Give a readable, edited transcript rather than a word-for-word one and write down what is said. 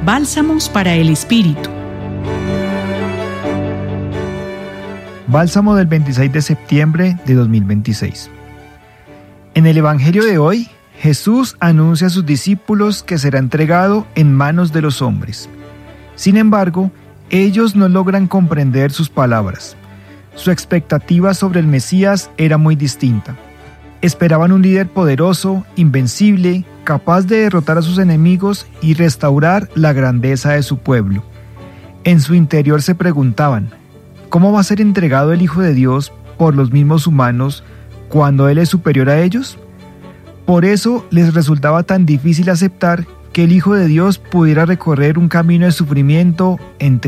Bálsamos para el Espíritu. Bálsamo del 26 de septiembre de 2026. En el Evangelio de hoy, Jesús anuncia a sus discípulos que será entregado en manos de los hombres. Sin embargo, ellos no logran comprender sus palabras. Su expectativa sobre el Mesías era muy distinta. Esperaban un líder poderoso, invencible, capaz de derrotar a sus enemigos y restaurar la grandeza de su pueblo. En su interior se preguntaban, ¿cómo va a ser entregado el Hijo de Dios por los mismos humanos cuando Él es superior a ellos? Por eso les resultaba tan difícil aceptar que el Hijo de Dios pudiera recorrer un camino de sufrimiento entre